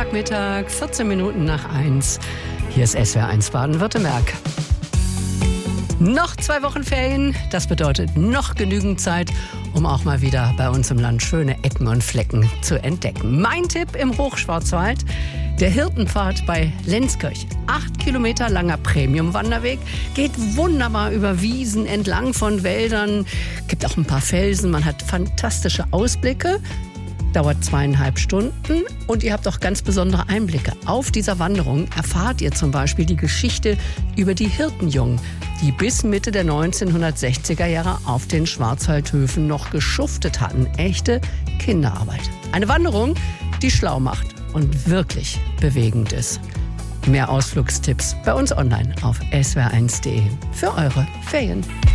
Dienstagmittag, 14 Minuten nach 1. Hier ist SWR1 Baden-Württemberg. Noch 2 Wochen Ferien, das bedeutet noch genügend Zeit, um auch mal wieder bei uns im Land schöne Ecken und Flecken zu entdecken. Mein Tipp im Hochschwarzwald: der Hirtenpfad bei Lenzkirch. 8 Kilometer langer Premium-Wanderweg, geht wunderbar über Wiesen, entlang von Wäldern, gibt auch ein paar Felsen, man hat fantastische Ausblicke. Dauert 2,5 Stunden und ihr habt auch ganz besondere Einblicke. Auf dieser Wanderung erfahrt ihr zum Beispiel die Geschichte über die Hirtenjungen, die bis Mitte der 1960er Jahre auf den Schwarzwaldhöfen noch geschuftet hatten. Echte Kinderarbeit. Eine Wanderung, die schlau macht und wirklich bewegend ist. Mehr Ausflugstipps bei uns online auf swr1.de für eure Ferien.